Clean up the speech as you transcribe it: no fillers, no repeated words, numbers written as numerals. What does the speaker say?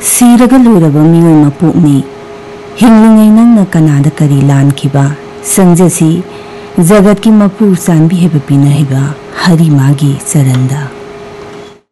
सिरगा लुरबा मियोय मपुकनी हिंगलिंगै नंगना कनादा करी लानखिबा संजसी जगत की मपू चांबी हेब पिनहिबा हरि मागी चरंदा।